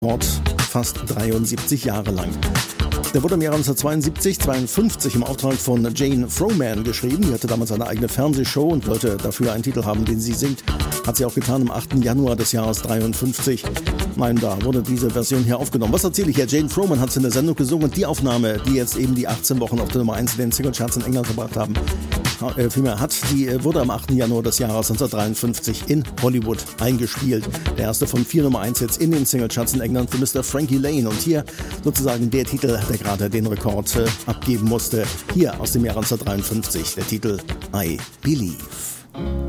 Ort fast 73 Jahre lang. Der wurde im Jahr 1952 im Auftrag von Jane Froman geschrieben. Die hatte damals eine eigene Fernsehshow und wollte dafür einen Titel haben, den sie singt. Hat sie auch getan am 8. Januar des Jahres 53. Nein, da wurde diese Version hier aufgenommen. Was erzähle ich hier? Jane Froman hat es in der Sendung gesungen und die Aufnahme, die jetzt eben die 18 Wochen auf der Nummer 1 in den Singlecharts in England gebracht haben, die wurde am 8. Januar des Jahres 1953 in Hollywood eingespielt. Der erste von 4 Nummer 1 Hits in den Singlecharts in England für Mr. Frankie Lane. Und hier sozusagen der Titel, der gerade den Rekord abgeben musste. Hier aus dem Jahr 1953, der Titel I Believe.